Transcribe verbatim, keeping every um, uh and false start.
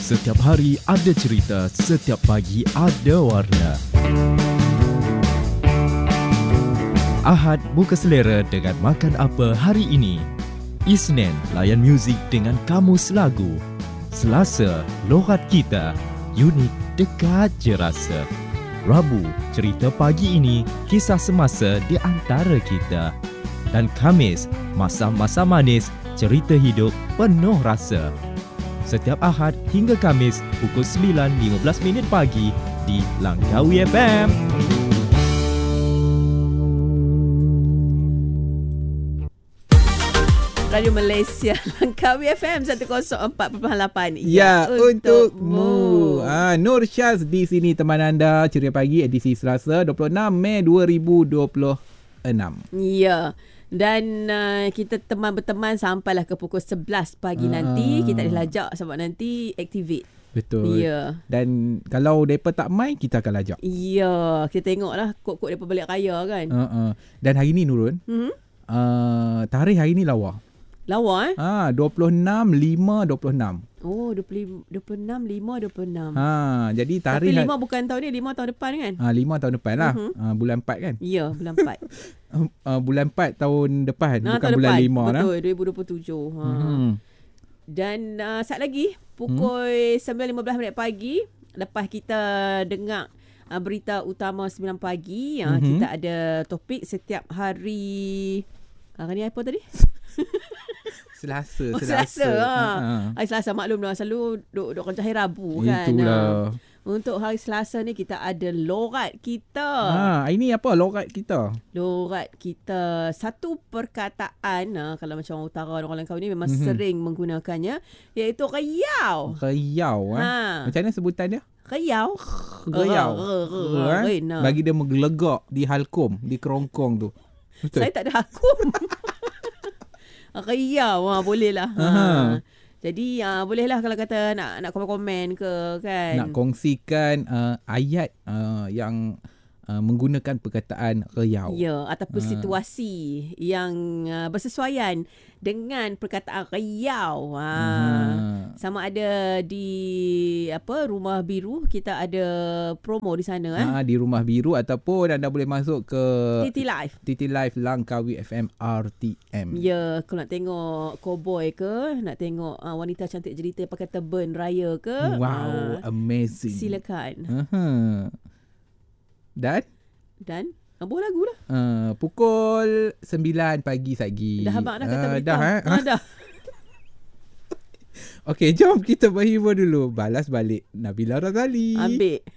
Setiap hari ada cerita, setiap pagi ada warna. Ahad buka selera dengan makan apa hari ini. Isnin layan muzik dengan kamus lagu. Selasa loghat kita, unik dekat je rasa. Rabu cerita pagi ini, kisah semasa di antara kita. Dan Khamis masa-masa manis, cerita hidup penuh rasa. Setiap Ahad hingga Khamis pukul sembilan lima belas minit pagi di Langkawi F M. Radio Malaysia Langkawi F M seratus empat perpuluhan lapan. Ya, untukmu. Ah, Nur Syaz di sini teman anda. Ceria Pagi edisi Selasa dua puluh enam Mei dua ribu dua puluh enam. Ya. Dan uh, kita teman berteman sampailah ke pukul sebelas pagi uh, nanti. Kita dah lajak sebab nanti activate. Betul. Ya. Dan kalau mereka tak main, kita akan lajak. Ya. Kita tengoklah kod-kod mereka balik raya kan. Uh, uh. Dan hari ni Nurun, uh-huh. uh, tarikh hari ni lawa. Lawa eh? Ha, dua puluh enam lima dua puluh enam. Oh, dua puluh, dua puluh enam lima dua puluh enam. Ha, jadi tarikh. Tapi lima bukan tahun ni, lima tahun depan kan? Ha, lima tahun depan lah. Uh-huh. Ha, bulan empat kan? Ya, bulan empat. uh, bulan empat tahun depan, nah, bukan tahun bulan depan. lima lah. Betul, dua ribu dua puluh tujuh. Ha. Hmm. Dan uh, saat lagi, pukul hmm. sembilan lima belas minit pagi, lepas kita dengar uh, berita utama sembilan pagi, uh, mm-hmm. kita ada topik setiap hari. Hari ni apa tadi? Selasa, oh, Selasa. Selasa. Ha. Ha. Hari Selasa maklum dah selalu duk duk kerja hari Rabu kan. Itulah. Untuk hari Selasa ni kita ada loghat kita. Ha, ini apa loghat kita? Loghat kita satu perkataan, ha, kalau macam orang utara orang Langkawi ni memang mm-hmm. sering menggunakannya, iaitu riau. Riau eh. Ha. Macam mana sebutan dia? Riau. Riau. Eh? Bagi dia menggelegak di halkom, di kerongkong tu. Betul. Saya tak ada halkom. Riau, ha, boleh lah. Ha. Jadi uh, bolehlah kalau kata nak nak komen-komen ke kan. Nak kongsikan uh, ayat uh, yang uh, menggunakan perkataan riau. Ya, ataupun uh. situasi yang uh, bersesuaian dengan perkataan riau. Ha. Uh. Sama ada di apa Rumah Biru, kita ada promo di sana eh. Ha, di Rumah Biru ataupun anda boleh masuk ke T T Live. T T Live Langkawi F M R T M. Ya, kalau nak tengok cowboy ke, nak tengok uh, wanita cantik jelita pakai turban raya ke. Wow, uh, amazing. Silakan. Uh-huh. Dan? Dan? Ambuh lagu lah. Uh, pukul sembilan pagi lagi. Dah abang dah kata uh, berita. Dah eh? Ah, dah. Okey, jom kita berhibur dulu. Balas balik Nabila Razali. Ambil.